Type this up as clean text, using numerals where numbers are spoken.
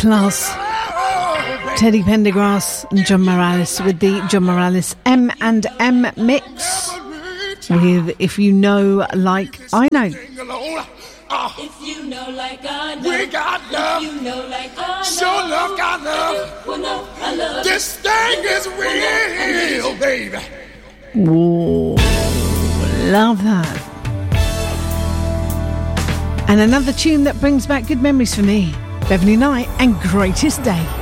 class. Teddy Pendergrass and John Morales with the John Morales M&M mix with If You Know Like I Know. If you know like I know, we got love. If you know like I know, show love, got love. Well, no, I love this thing is real, baby. Ooh, love that. And another tune that brings back good memories for me, Beverly Knight and Greatest Day.